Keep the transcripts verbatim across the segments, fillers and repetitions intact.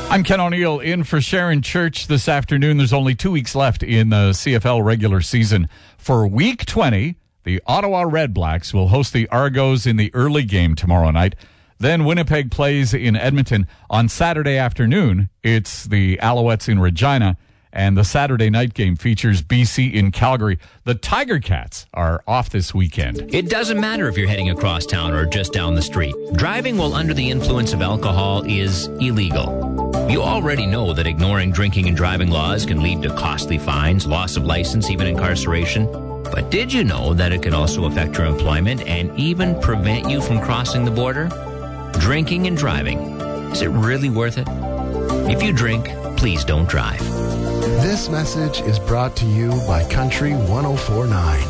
I'm Ken O'Neill in for Sharon Church this afternoon. There's only two weeks left in the C F L regular season. For Week twenty, the Ottawa Red Blacks will host the Argos in the early game tomorrow night. Then Winnipeg plays in Edmonton. On Saturday afternoon, it's the Alouettes in Regina, and the Saturday night game features B C in Calgary. The Tiger Cats are off this weekend. It doesn't matter if you're heading across town or just down the street. Driving while under the influence of alcohol is illegal. You already know that ignoring drinking and driving laws can lead to costly fines, loss of license, even incarceration. But did you know that it can also affect your employment and even prevent you from crossing the border? Drinking and driving, is it really worth it? If you drink, please don't drive. This message is brought to you by Country one oh four point nine.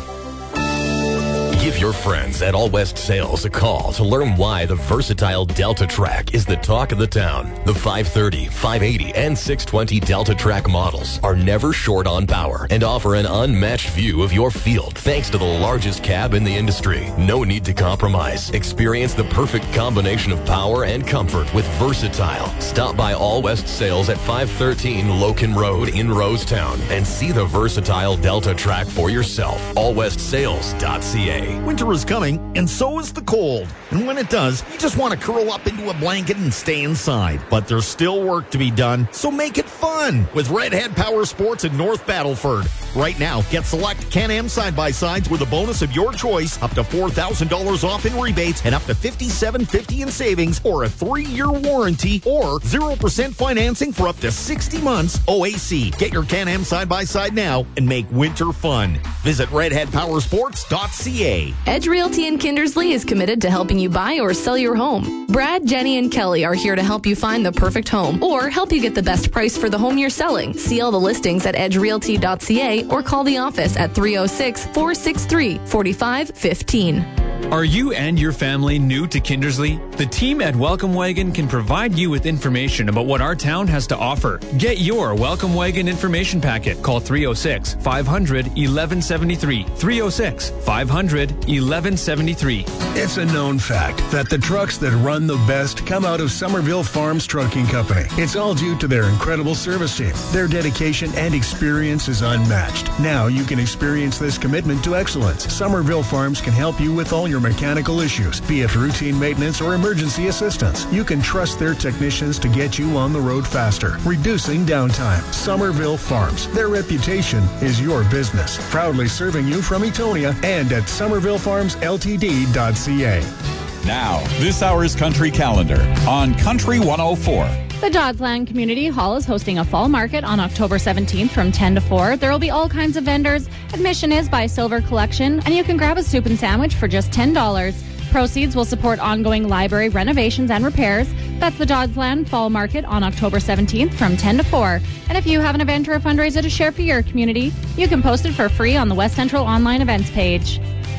Give your friends at All West Sales a call to learn why the versatile Delta Track is the talk of the town. The five thirty, five eighty, and six twenty Delta Track models are never short on power and offer an unmatched view of your field thanks to the largest cab in the industry. No need to compromise. Experience the perfect combination of power and comfort with Versatile. Stop by All West Sales at five thirteen Loken Road in Rosetown and see the versatile Delta Track for yourself. all west sales dot c a. Winter is coming, and so is the cold. And when it does, you just want to curl up into a blanket and stay inside. But there's still work to be done, so make it fun with Redhead Power Sports in North Battleford. Right now, get select Can-Am side-by-sides with a bonus of your choice, up to four thousand dollars off in rebates and up to five thousand seven hundred fifty dollars in savings, or a three-year warranty, or zero percent financing for up to sixty months O A C. Get your Can-Am side-by-side now and make winter fun. Visit redhead power sports dot c a. Edge Realty in Kindersley is committed to helping you buy or sell your home. Brad, Jenny, and Kelly are here to help you find the perfect home or help you get the best price for the home you're selling. See all the listings at edge realty dot c a or call the office at three oh six, four six three, four five one five. Are you and your family new to Kindersley? The team at Welcome Wagon can provide you with information about what our town has to offer. Get your Welcome Wagon information packet. Call three oh six, five hundred, eleven seventy-three. three oh six, five hundred, eleven seventy-three. It's a known fact that the trucks that run the best come out of Somerville Farms Trucking Company. It's all due to their incredible service team. Their dedication and experience is unmatched. Now you can experience this commitment to excellence. Somerville Farms can help you with all your mechanical issues, be it routine maintenance or emergency assistance. You can trust their technicians to get you on the road faster, reducing downtime. Somerville Farms. Their reputation is your business. Proudly serving you from Etonia and at somerville farms l t d dot c a. Now, this hour's country calendar on Country one oh four. The Dodsland Community Hall is hosting a fall market on October seventeenth from ten to four. There will be all kinds of vendors. Admission is by Silver Collection, and you can grab a soup and sandwich for just ten dollars. Proceeds will support ongoing library renovations and repairs. That's the Dodsland Fall Market on October seventeenth from ten to four. And if you have an event or a fundraiser to share for your community, you can post it for free on the West Central online events page.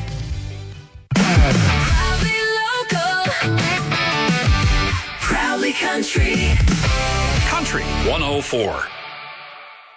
Proudly local, proudly country. Country one oh four.